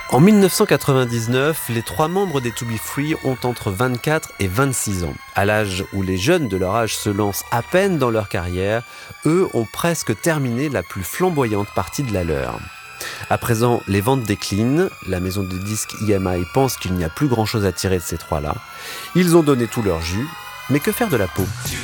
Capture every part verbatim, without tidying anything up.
En dix-neuf cent quatre-vingt-dix-neuf, les trois membres des To Be Free ont entre vingt-quatre et vingt-six ans. À l'âge où les jeunes de leur âge se lancent à peine dans leur carrière, eux ont presque terminé la plus flamboyante partie de la leur. À présent, les ventes déclinent, la maison de disques E M I pense qu'il n'y a plus grand-chose à tirer de ces trois-là. Ils ont donné tout leur jus, mais que faire de la peau ?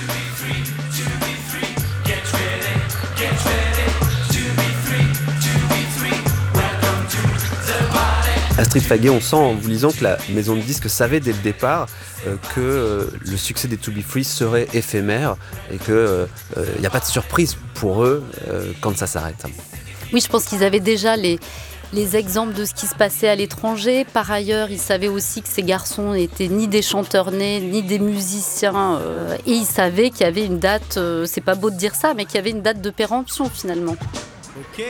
Astrid Faguet, on sent en vous lisant que la maison de disques savait dès le départ euh, que euh, le succès des To Be Free serait éphémère et qu'il n'y euh, euh, a pas de surprise pour eux euh, quand ça s'arrête. Oui, je pense qu'ils avaient déjà les, les exemples de ce qui se passait à l'étranger. Par ailleurs, ils savaient aussi que ces garçons n'étaient ni des chanteurs nés, ni des musiciens. Euh, et ils savaient qu'il y avait une date, euh, c'est pas beau de dire ça, mais qu'il y avait une date de péremption finalement. Ok.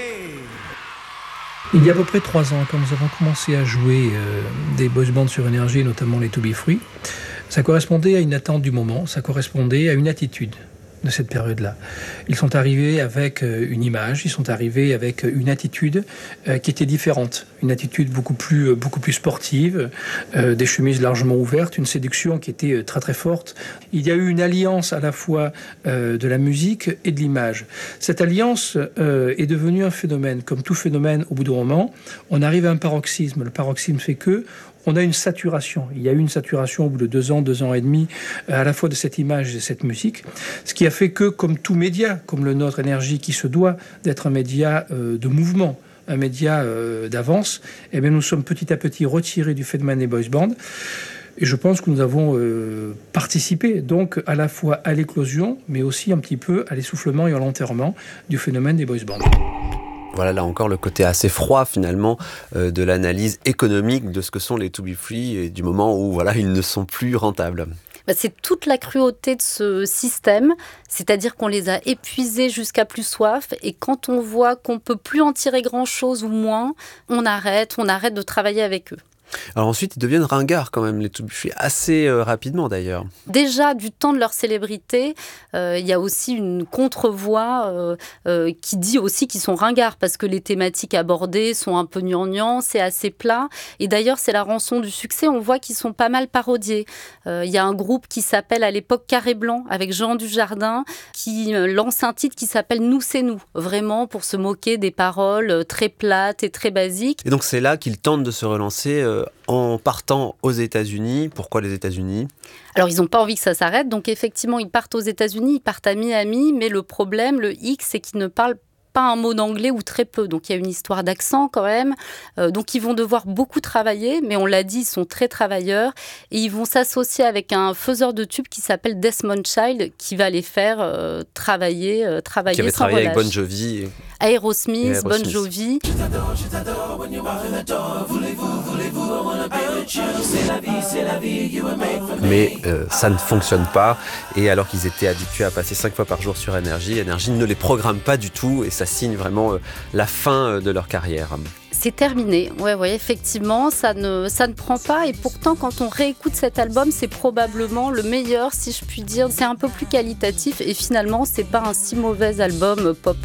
Il y a à peu près trois ans, quand nous avons commencé à jouer euh, des boys bands sur Énergie, notamment les To Be Free, ça correspondait à une attente du moment, ça correspondait à une attitude de cette période-là. Ils sont arrivés avec une image, ils sont arrivés avec une attitude euh, qui était différente, une attitude beaucoup plus, euh, beaucoup plus sportive, euh, des chemises largement ouvertes, une séduction qui était euh, très très forte. Il y a eu une alliance à la fois euh, de la musique et de l'image. Cette alliance euh, est devenue un phénomène. Comme tout phénomène, au bout d'un moment, on arrive à un paroxysme. Le paroxysme fait que on a une saturation. Il y a eu une saturation au bout de deux ans, deux ans et demi, à la fois de cette image et de cette musique, ce qui a fait que, comme tout média, comme le nôtre Énergie, qui se doit d'être un média euh, de mouvement, un média euh, d'avance, eh bien, nous sommes petit à petit retirés du phénomène des boys bands. Et je pense que nous avons euh, participé donc à la fois à l'éclosion, mais aussi un petit peu à l'essoufflement et à l'enterrement du phénomène des boys bands. Voilà, là encore, le côté assez froid, finalement, euh, de l'analyse économique de ce que sont les To Be Free et du moment où, voilà, ils ne sont plus rentables. Bah, c'est toute la cruauté de ce système, c'est-à-dire qu'on les a épuisés jusqu'à plus soif, et quand on voit qu'on ne peut plus en tirer grand-chose ou moins, on arrête, on arrête de travailler avec eux. Alors ensuite, ils deviennent ringards quand même, les To Be Free, assez euh, rapidement d'ailleurs. Déjà, du temps de leur célébrité, euh, il y a aussi une contre-voix euh, euh, qui dit aussi qu'ils sont ringards, parce que les thématiques abordées sont un peu gnangnang, c'est assez plat. Et d'ailleurs, c'est la rançon du succès, on voit qu'ils sont pas mal parodiés. Euh, il y a un groupe qui s'appelle à l'époque Carré Blanc, avec Jean Dujardin, qui euh, lance un titre qui s'appelle « Nous, c'est nous », vraiment pour se moquer des paroles très plates et très basiques. Et donc c'est là qu'ils tentent de se relancer euh, en partant aux États-Unis. Pourquoi les États-Unis ? Alors, ils n'ont pas envie que ça s'arrête. Donc, effectivement, ils partent aux États-Unis, ils partent à Miami. Mais le problème, le hic, c'est qu'ils ne parlent pas un mot d'anglais ou très peu. Donc, il y a une histoire d'accent quand même. Euh, donc, ils vont devoir beaucoup travailler. Mais on l'a dit, ils sont très travailleurs. Et ils vont s'associer avec un faiseur de tubes qui s'appelle Desmond Child, qui va les faire euh, travailler, euh, travailler qui avait sans travaillé relâche. avec Bon Jovi. Et... Aerosmith, Aerosmith, Bon Jovi. Je t'adore, je t'adore, when you walk in the door. Voulez-vous, voulez-vous, I wanna be with you. C'est la vie, c'est la vie, you were made for me. Mais euh, ça ne fonctionne pas. Et alors qu'ils étaient habitués à passer cinq fois par jour sur Énergie, Énergie ne les programme pas du tout. Et ça signe vraiment euh, la fin euh, de leur carrière. C'est terminé, ouais, ouais, effectivement, ça ne, ça ne prend pas. Et pourtant, quand on réécoute cet album, c'est probablement le meilleur, si je puis dire. C'est un peu plus qualitatif et finalement, c'est pas un si mauvais album pop.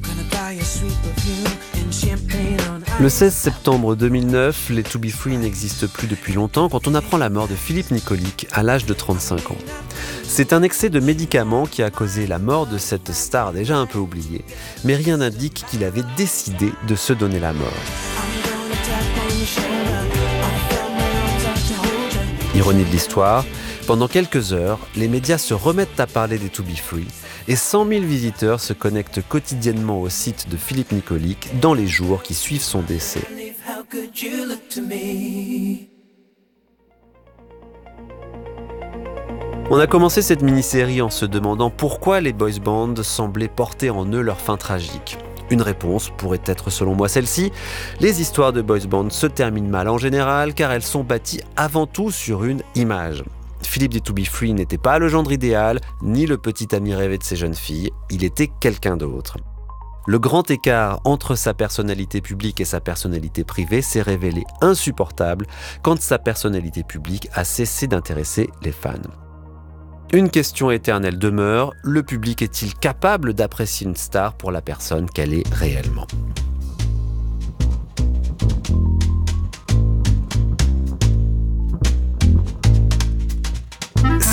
Le seize septembre deux mille neuf, les To Be Free n'existent plus depuis longtemps quand on apprend la mort de Philippe Nicolic à l'âge de trente-cinq ans. C'est un excès de médicaments qui a causé la mort de cette star déjà un peu oubliée, mais rien n'indique qu'il avait décidé de se donner la mort. Ironie de l'histoire, pendant quelques heures, les médias se remettent à parler des To Be Free et cent mille visiteurs se connectent quotidiennement au site de Philippe Nicolic dans les jours qui suivent son décès. On a commencé cette mini-série en se demandant pourquoi les boys bands semblaient porter en eux leur fin tragique. Une réponse pourrait être selon moi celle-ci. Les histoires de boys bands se terminent mal en général car elles sont bâties avant tout sur une image. Philippe des To Be Free n'était pas le gendre idéal, ni le petit ami rêvé de ses jeunes filles, il était quelqu'un d'autre. Le grand écart entre sa personnalité publique et sa personnalité privée s'est révélé insupportable quand sa personnalité publique a cessé d'intéresser les fans. Une question éternelle demeure, le public est-il capable d'apprécier une star pour la personne qu'elle est réellement ?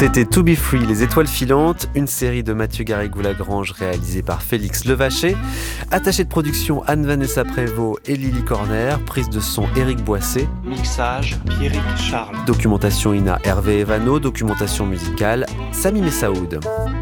C'était To Be Free, les étoiles filantes, une série de Mathieu Garrigou-Lagrange réalisée par Félix Levaché. Attaché de production Anne-Vanessa Prévost et Lily Corner. Prise de son Éric Boissé. Mixage Pierrick Charles. Documentation Ina Hervé Evano. Documentation musicale Sami Messaoud.